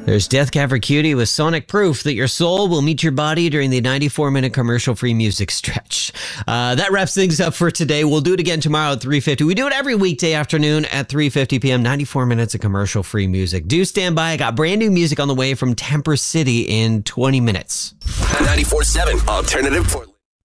There's Death Cab for Cutie with Sonic Proof that your soul will meet your body during the 94-minute commercial-free music stretch. That wraps things up for today. We'll do it again tomorrow at 3:50. We do it every weekday afternoon at 3:50 p.m. 94 minutes of commercial-free music. Do stand by. I got brand new music on the way from Temper City in 20 minutes. 94.7 Alternative Portland.